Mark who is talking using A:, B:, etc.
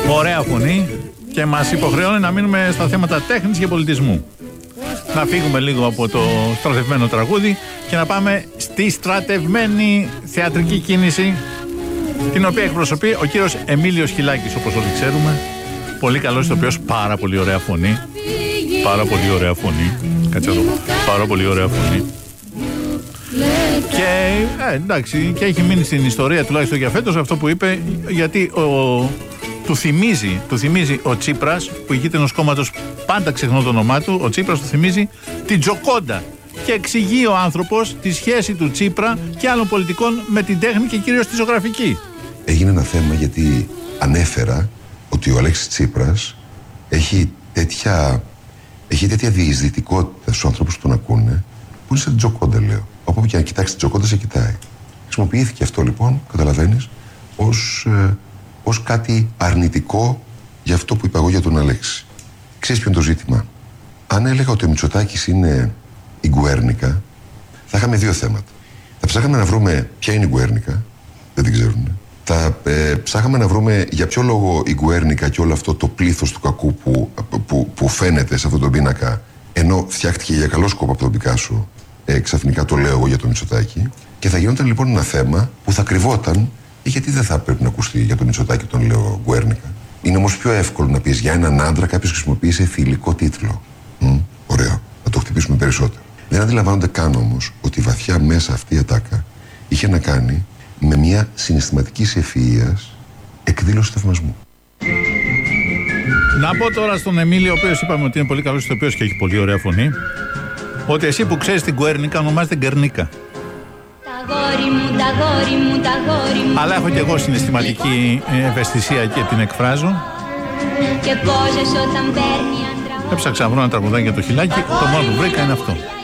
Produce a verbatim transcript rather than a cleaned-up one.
A: Ωραία φωνή και μας υποχρεώνει να μείνουμε στα θέματα τέχνης και πολιτισμού. Να φύγουμε λίγο από το στρατευμένο τραγούδι και να πάμε στη στρατευμένη θεατρική κίνηση, την οποία εκπροσωπεί ο κύριος Εμίλιος Χιλάκης, όπως όλοι ξέρουμε. Πολύ καλός ηθοποιός, πάρα πολύ ωραία φωνή. Πάρα πολύ ωραία φωνή. Κάτσε εδώ. Πάρα πολύ ωραία φωνή. Και ε, εντάξει, και έχει μείνει στην ιστορία τουλάχιστον για φέτος αυτό που είπε, γιατί ο, του, θυμίζει, του θυμίζει ο Τσίπρας, που ηγείται ενός κόμματος, πάντα ξεχνώ το όνομά του, ο Τσίπρας του θυμίζει την Τζοκόντα. Και εξηγεί ο άνθρωπος τη σχέση του Τσίπρα και άλλων πολιτικών με την τέχνη και κυρίως τη ζωγραφική.
B: Έγινε ένα θέμα γιατί ανέφερα ότι ο Αλέξης Τσίπρας έχει τέτοια, έχει τέτοια διεισδυτικότητα στους ανθρώπους που τον ακούνε, που είναι σαν την Τζοκόντα, λέω. Από όπου και να κοιτάξει την Τζοκόντα, σε κοιτάει. Χρησιμοποιήθηκε αυτό λοιπόν, καταλαβαίνεις, ως, ε, ως κάτι αρνητικό για αυτό που είπα εγώ για τον Αλέξη. Ξέρεις ποιο είναι το ζήτημα? Αν έλεγα ότι ο Μητσοτάκης είναι η Γκουέρνικα, θα είχαμε δύο θέματα. Θα ψάχαμε να βρούμε ποια είναι η Γκουέρνικα, δεν την ξέρουν. Θα ε, ψάχαμε να βρούμε για ποιο λόγο η Γκουέρνικα και όλο αυτό το πλήθος του κακού που, που, που φαίνεται σε αυτόν τον πίνακα, ενώ φτιάχτηκε για καλό σκοπό από τον Πικάσο, ε, ξαφνικά το λέω εγώ για τον Μητσοτάκη. Και θα γινόταν λοιπόν ένα θέμα που θα κρυβόταν, γιατί δεν θα πρέπει να ακουστεί για τον Μητσοτάκη τον λέω Γκουέρνικα. Είναι όμως πιο εύκολο να πεις για έναν άντρα κάποιος χρησιμοποίησε θηλυκό τίτλο. Μ, ωραίο, να το χτυπήσουμε περισσότερο. Δεν αντιλαμβάνονται καν όμως ότι βαθιά μέσα αυτή η ατάκα είχε να κάνει με μια συναισθηματική ευφυΐας εκδήλωση θαυμασμού.
A: Να πω τώρα στον Εμίλιο, ο οποίος είπαμε ότι είναι πολύ καλός ηθοποιός και έχει πολύ ωραία φωνή, ότι εσύ που ξέρεις την Γκουέρνικα ονομάζεται Γκερνίκα. Αλλά έχω και εγώ συναισθηματική ευαισθησία και την εκφράζω. Έψαξα να βρω ένα τραγουδάκι για το Χιλάκι, το μόνο που βρήκα είναι αυτό.